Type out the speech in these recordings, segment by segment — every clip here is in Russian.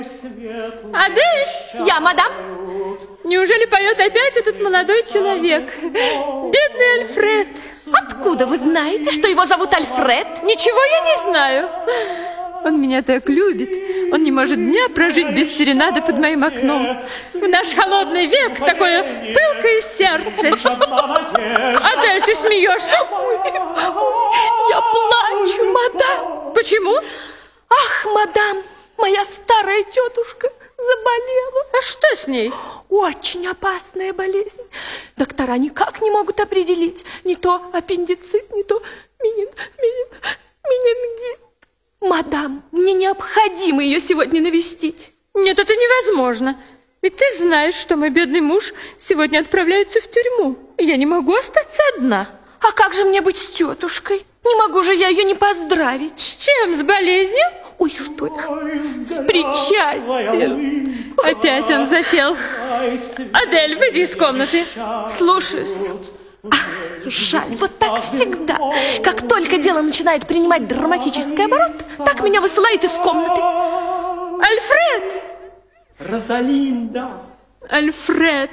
Адель! Я, мадам. Неужели поет опять этот молодой человек? Бедный Альфред. Откуда вы знаете, что его зовут Альфред? Ничего я не знаю. Он меня так любит. Он не может дня прожить без серенады под моим окном. В наш холодный век такое пылкое сердце. Адель, ты смеешься? Я плачу, мадам. Почему? Ах, мадам, моя старая тетушка заболела. А что с ней? Очень опасная болезнь. Доктора никак не могут определить. Не то аппендицит, не то менингит. Мадам, мне необходимо ее сегодня навестить. Нет, это невозможно. Ведь ты знаешь, что мой бедный муж сегодня отправляется в тюрьму. Я не могу остаться одна. А как же мне быть с тетушкой? Не могу же я ее не поздравить. С чем? С болезнью? Ой, что я? С причастием. Опять он запел. Адель, выйди из комнаты. Слушаюсь. Ах, жаль, вот так всегда. Как только дело начинает принимать драматический оборот, так меня высылают из комнаты. Альфред! Розалинда! Альфред,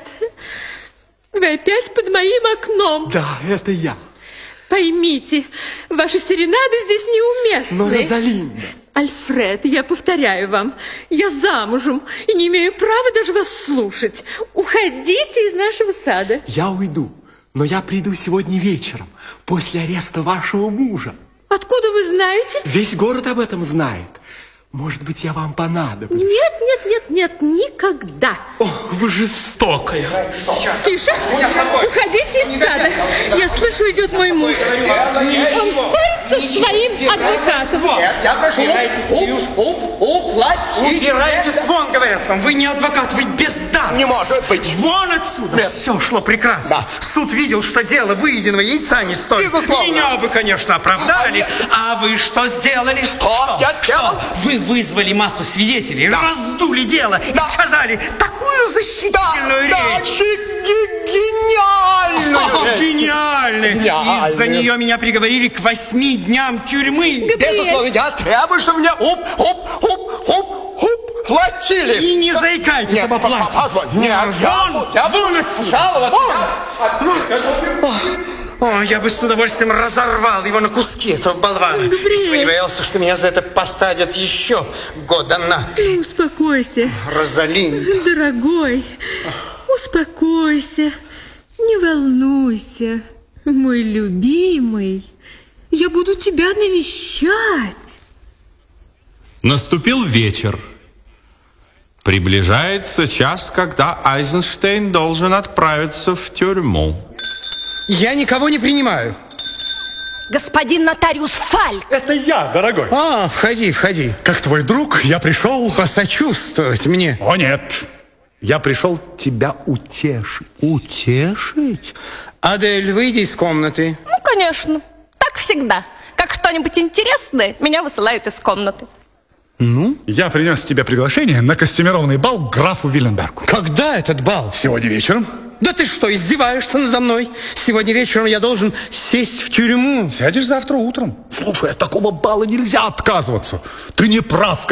вы опять под моим окном. Да, это я. Поймите, ваши серенады здесь неуместны. Но, Розалинда... Альфред, я повторяю вам, я замужем и не имею права даже вас слушать. Уходите из нашего сада. Я уйду, но я приду сегодня вечером, после ареста вашего мужа. Откуда вы знаете? Весь город об этом знает. Может быть, я вам понадоблюсь. Нет, никогда. О, вы жестокая. Тише, уходите из сада. Я слышу, идет мой муж. Он ссорится с своим адвокатом. Нет, я прошу. Уплатить. Убирайтесь вон, говорят вам. Вы не адвокат, вы бездарность. Не может быть. Вон отсюда. Нет. Все шло прекрасно. Да. Суд видел, что дело выеденного яйца не стоит. Безусловно. Меня бы, конечно, оправдали. А вы что сделали? Что я сделал? Вы вызвали массу свидетелей, раздули дело и сказали такую защитительную речь. Гениальную речь. Гениальный. Из-за нее меня приговорили к 8 дням тюрьмы. Безусловно, я требую, чтобы мне платили. И не заикайтесь об оплате. Нет, Вон отсюда. О, я бы с удовольствием разорвал его на куски, этого болвана. Если бы не боялся, что меня за это посадят еще года на 3. Ну, успокойся. Розалинда. Дорогой, успокойся. Не волнуйся, мой любимый. Я буду тебя навещать. Наступил вечер. Приближается час, когда Айзенштейн должен отправиться в тюрьму. Я никого не принимаю. Господин нотариус Фальк. Это я, дорогой. Входи. Как твой друг, я пришел... Посочувствовать мне. О, нет. Я пришел тебя утешить. Утешить? Адель, выйди из комнаты. Ну, конечно. Так всегда. Как что-нибудь интересное, меня высылают из комнаты. Я принес тебе приглашение на костюмированный бал к графу Виленбергу. Когда этот бал? Сегодня вечером. Да ты что, издеваешься надо мной? Сегодня вечером я должен сесть в тюрьму. Сядешь завтра утром. Слушай, от такого бала нельзя отказываться. Ты не прав.